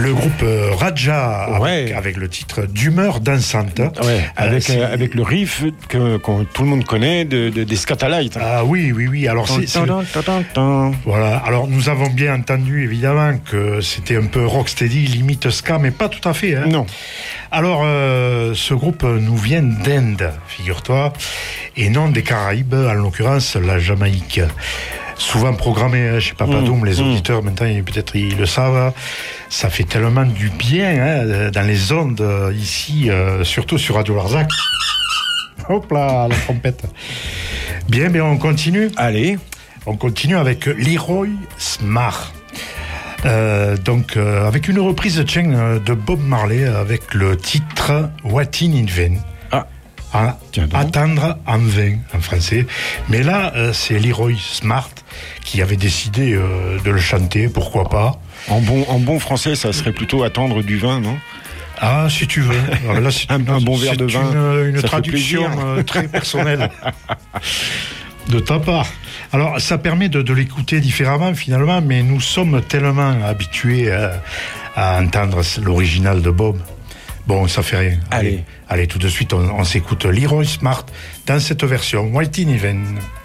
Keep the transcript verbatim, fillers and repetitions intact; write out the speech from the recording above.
Le groupe euh, Raja, Ouais. avec, avec le titre d'Humeur dansante. Ouais, avec, Euh, euh, avec le riff que, que tout le monde connaît de, de, des Scatalites. Ah oui, oui, oui. Alors, c'est, c'est... Voilà. Alors, nous avons bien entendu, évidemment, que c'était un peu rocksteady, limite ska, mais pas tout à fait. Hein. Non. Alors, euh, ce groupe nous vient d'Inde, figure-toi, et non des Caraïbes, en l'occurrence la Jamaïque. Souvent programmé chez Papadoum, mmh, les auditeurs, mmh. maintenant, peut-être ils le savent, ça fait tellement du bien hein, dans les ondes, ici, euh, surtout sur Radio Larzac. Hop là, la trompette. Bien, mais on continue. Allez. On continue avec Leroy Smart. Euh, donc, euh, avec une reprise tiens, de Bob Marley avec le titre What in Vain. Ah. À, attendre en vain en français. Mais là, euh, c'est Leroy Smart qui avait décidé euh, de le chanter, pourquoi pas. En bon, en bon français, ça serait plutôt attendre du vin, non ? Ah, si tu veux. Alors là, c'est un, une, un bon verre de vin. Une, une traduction euh, très personnelle de ta part. Alors, ça permet de, de l'écouter différemment finalement, mais nous sommes tellement habitués à, à entendre l'original de Bob. Bon, ça fait rien. Allez, allez, allez tout de suite, on, on s'écoute Leroy Smart dans cette version White in Even.